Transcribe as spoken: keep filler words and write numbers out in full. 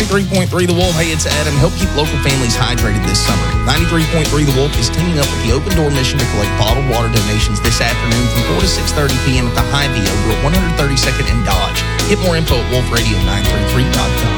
ninety-three point three The Wolf. Hey, it's Adam. Help keep local families hydrated this summer. ninety-three point three The Wolf is teaming up with the Open Door Mission to collect bottled water donations this afternoon from four to six thirty p.m. at the Hy-Vee over at one thirty-second and Dodge. Get more info at wolf radio nine three three dot com.